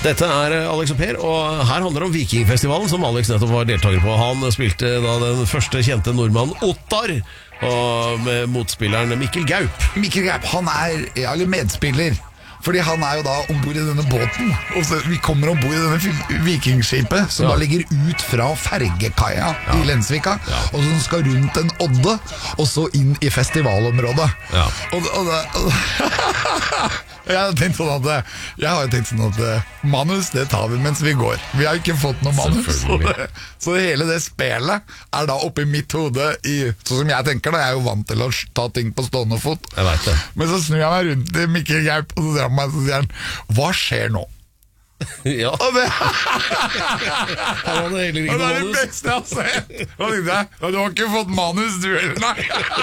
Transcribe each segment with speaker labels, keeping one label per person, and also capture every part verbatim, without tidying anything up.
Speaker 1: Dette er Alex og Per, og her handler det om Vikingfestivalen, som Alex nettopp var deltaker på. Han spilte da den første kjente nordmannen Ottar, og med motspilleren Mikkel Gaup.
Speaker 2: Mikkel Gaup, han er eller medspiller. Fordi han er jo da ombord i denne båten. Og så vi kommer ombord i denne vikingskipet, som ja. da ligger ut fra fergekaia ja. i Lensvika, ja. og som skal rundt en odde, og så inn i festivalområdet. Ja. Og, og, og, jeg har tenkt sånn at Jeg har tenkt sånn at manus, det tar vi mens vi går. Vi har ikke fått noe manus. Så, det, så hele det spelet er da oppi mitt hode i, sånn som jeg tenker da. Jeg er jo vant til å ta ting på stående fot.
Speaker 1: Jeg vet det.
Speaker 2: Men så snur jeg meg rundt til Mikkel Gaup, og så sier han meg, så sier han, hva skjer nå?
Speaker 1: Ja.
Speaker 2: Og det,
Speaker 1: han hadde heller ikke
Speaker 2: og det er det
Speaker 1: manus.
Speaker 2: beste jeg har sett. Og tenkte jeg, du har ikke fått manus du heller, nei.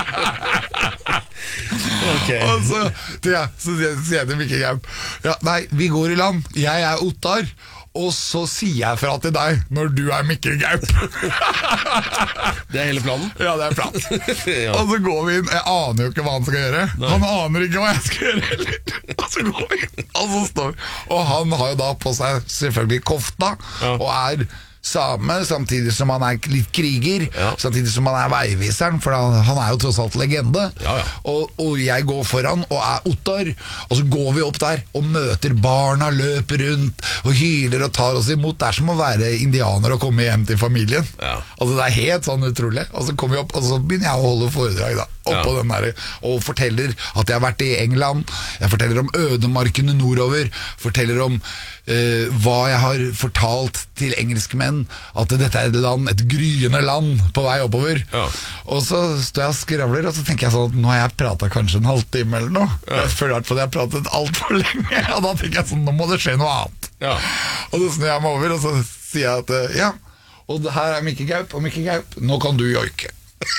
Speaker 1: Okay.
Speaker 2: Og så, ja, så sier jeg til Mikkel Gaup, ja, nei, vi går i land, jeg er Ottar, og så sier jeg fra til deg når du er Mikkel Gaup.
Speaker 1: Det er hele planen?
Speaker 2: Ja, det er planen. Ja. Og så går vi inn, jeg aner jo ikke hva han skal gjøre. Nei. Han aner ikke hva jeg skal gjøre heller. Og så går vi inn, og så står og han har jo da på seg selvfølgelig kofta, ja. og er same, samtidig som han er litt kriger, ja. samtidig som han er veiviseren, for han, han er jo tross alt legende. Ja, ja. Og, og jeg går foran og er Ottar, og så går vi opp der og møter barna, løper rundt og hyler og tar oss imot. Det er som å være indianer og komme hjem til familien. Ja. Altså det er helt sånn utrolig. Og så kommer vi opp, og så begynner jeg å holde foredrag da, oppå ja. den der, og forteller at jeg har vært i England, jeg forteller om ødemarkene nordover, forteller om uh, hva jeg har fortalt til engelske menn, at dette er et land, et gryende land på vei oppover. Ja. Og så står jeg og skravler, og så tenker jeg sånn, nå har jeg pratet kanskje en halvtime eller noe. Ja. Jeg føler at jeg har pratet alt for lenge, og da tenker jeg sånn, nå må det skje noe annet. Ja. Og så snur jeg meg over, og så sier jeg at, ja, og det her er Mikkel Gaup, og Mikkel Gaup, nå kan du joike.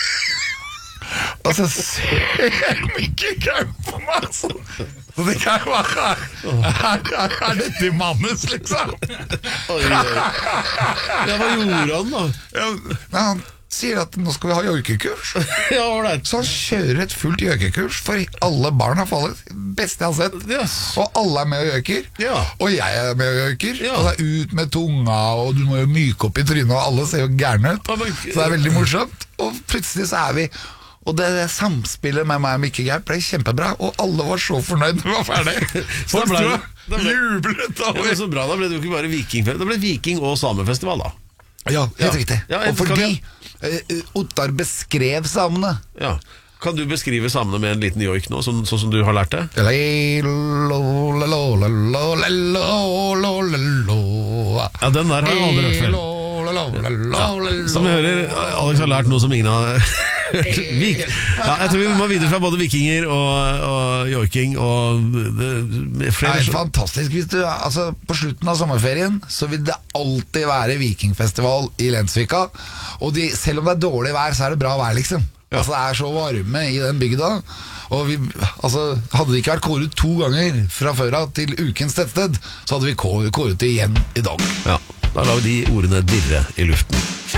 Speaker 2: Og så ser Mikkel Gaup på meg sånn. Så tenker jeg, hva er, er, er, er dette i manus, liksom?
Speaker 1: Oi, oi. Ja, hva gjorde han da?
Speaker 2: Ja, nei, han sier at nå skal vi ha joikekurs.
Speaker 1: Ja, det.
Speaker 2: Så han kjører et fullt joikekurs, for alle barn har fallet. Beste jeg har sett. Yes. Og alle er med og joiker. Ja. Og jeg er med og joiker. Ja. Og det er ut med tunga, og du må jo myke opp i trynet, og alle ser jo gerne ut. Så det er veldig morsomt. Og plutselig så er vi... Og det, det samspillet med meg og Mikkel Gaup ble kjempebra, og alle var så fornøyd når vi var ferdig. Folk ble, ble, jublet over.
Speaker 1: Det ble så bra, da ble det jo ikke bare vikingfest, det ble viking- og samefestival da.
Speaker 2: Ja, helt ja. riktig. Ja, og fordi
Speaker 1: jeg...
Speaker 2: uh, Ottar beskrev samene.
Speaker 1: Ja. Kan du beskrive samene med en liten joik nå, sånn, sånn som du har lært det? Ja, den der har jeg aldri hørt før. Ja. Som vi hører, Alex har lært noe som ingen har Vik. Ja, jeg tror vi må videre fra både vikinger og, og joiking og det, flere.
Speaker 2: Det er fantastisk hvis du, altså, på slutten av sommerferien så vil det alltid være vikingfestival i Lensvika. Og de, selv om det er dårlig vær, så er det bra vær liksom. Ja. Altså, det er så varme i den bygda. Og vi, altså, hadde det ikke vært kåret to ganger fra før av til ukens tettsted, så hadde vi kåret det igjen i dag.
Speaker 1: Ja, da lar vi de ordene dirre i luften.